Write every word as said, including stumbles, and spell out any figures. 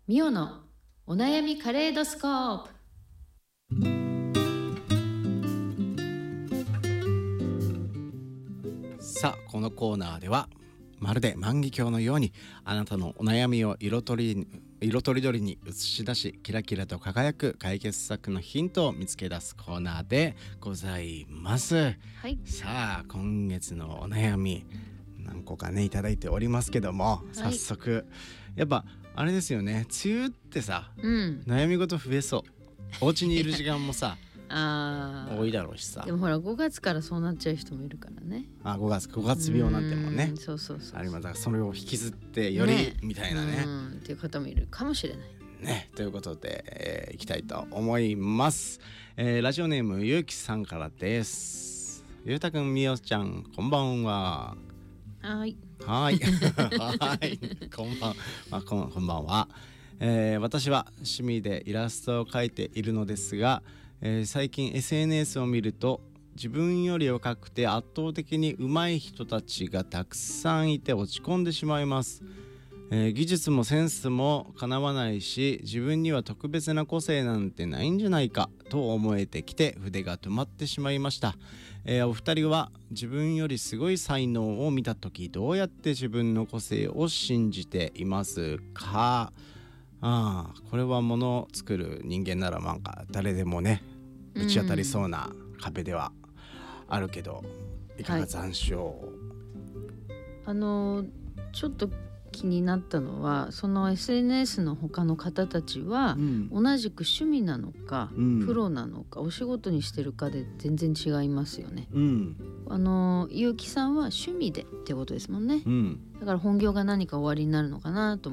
ミオのお悩みカレードスコープ。 さあ、このコーナーではまるで万華鏡のようにあなたのお悩みを色とり色とりどりに映し出し、キラキラと輝く解決策のヒントを見つけ出すコーナーでございます、 はい、 さあ今月のお悩み何個かねいただいておりますけども、はい、早速やっぱあれですよね、梅雨ってさ、うん、悩み事増えそう。お家にいる時間もさあ多いだろうしさ。 でもほらごがつからそうなっちゃう人もいるからね。 あ、ごがつごがつ病なんてもんね。 そうそうそうそう、 あります。だからそれを引きずってより、ね、みたいなね、 うんっていう方もいるかもしれないね。ということで、えー、いきたいと思います、えー、ラジオネームゆうきさんからです。ゆうたくん、みおちゃん、こんばんは。 はいはいはいこんばん、まあ、こん、こんばんは。えー、私は趣味でイラストを描いているのですが、えー、最近 エスエヌエス を見ると自分より若くて圧倒的に上手い人たちがたくさんいて落ち込んでしまいます、えー、技術もセンスもかなわないし、自分には特別な個性なんてないんじゃないかと思えてきて筆が止まってしまいました、えー、お二人は自分よりすごい才能を見たときどうやって自分の個性を信じていますか？ああ、これは物を作る人間ならなんか誰でもねぶち当たりそうな壁ではあるけど、いかが残暑、はい、 あのちょっと気になったのは、その エスエヌエス の他の方たちは、うん、同じく趣味なのか、うん、プロなのかお仕事にしてるかで全然違いますよね、うん、あのゆうきさんは趣味でってことですもんね、うん、だから本業が何か終わりになるのかなと